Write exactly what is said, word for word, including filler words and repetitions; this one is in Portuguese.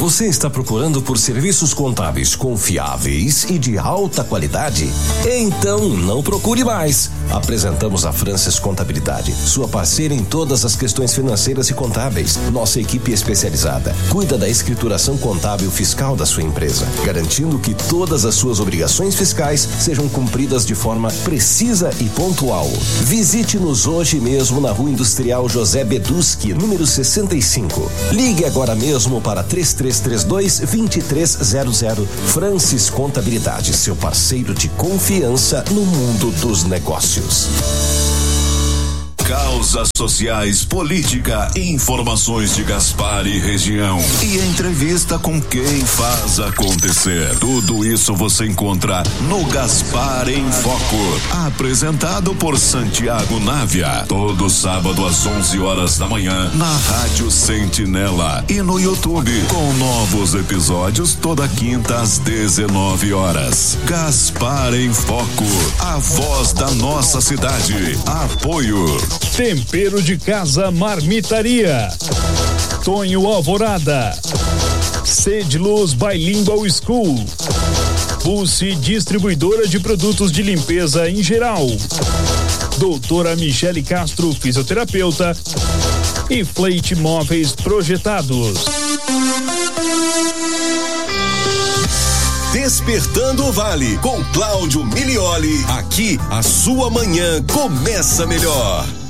Você está procurando por serviços contábeis confiáveis e de alta qualidade? Então não procure mais. Apresentamos a Francis Contabilidade, sua parceira em todas as questões financeiras e contábeis. Nossa equipe especializada cuida da escrituração contábil fiscal da sua empresa, garantindo que todas as suas obrigações fiscais sejam cumpridas de forma precisa e pontual. Visite-nos hoje mesmo na Rua Industrial José Beduski, número sessenta e cinco. Ligue agora mesmo para três três três dois, dois três zero zero. Francis Contabilidade, seu parceiro de confiança no mundo dos negócios. Causas sociais, política, informações de Gaspar e região e entrevista com quem faz acontecer. Tudo isso você encontra no Gaspar em Foco, apresentado por Santiago Návia, todo sábado às onze horas da manhã na Rádio Sentinela e no YouTube, com novos episódios toda quinta às dezenove horas. Gaspar em Foco, a voz da nossa cidade. Apoio Tempero de Casa Marmitaria, Tonho Alvorada, Sede Luz Bilingual School, Pulse Distribuidora de Produtos de Limpeza em Geral, Doutora Michele Castro, fisioterapeuta, e Flete Móveis Projetados. Despertando o Vale, com Cláudio Milioli. Aqui, a sua manhã começa melhor.